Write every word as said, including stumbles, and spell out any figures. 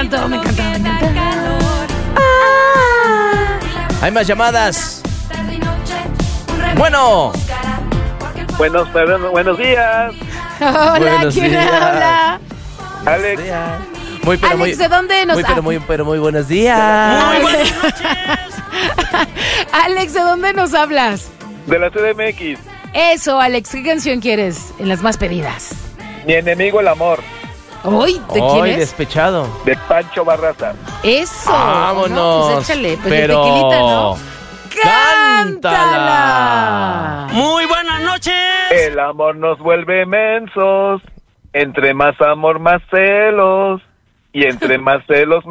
encantó, me encantó, me encantó. Ah. Hay más llamadas. Bueno. Buenos, buenos días. Hola, Buenos ¿quién días. habla? Alex. Buenos días. Muy, pero Alex, muy, ¿de dónde nos muy, pero hablas? muy, pero muy buenos días. Muy buenas Alex, ¿de dónde nos hablas? De la C D M X. Eso, Alex, ¿qué canción quieres en las más pedidas? Mi enemigo el amor. Uy, ¿de Hoy quién es? despechado. De Pancho Barraza. Eso. Vámonos. No, pues échale, pues pero... de tequilita, ¿no? ¡Cántala! Muy buenas noches. El amor nos vuelve mensos. Entre más amor, más celos. Y entre más celos,